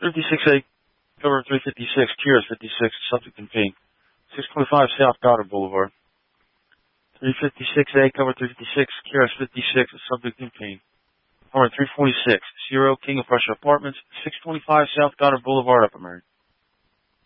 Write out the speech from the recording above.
56A, cover 356, Kiras 56, subject in pink. 625 South Goddard Boulevard. 356A, cover 356, Kiras 56, subject in pink. Apartment 346, Zero King of Prussia Apartments, 625 South Goddard Boulevard, Upper Merion.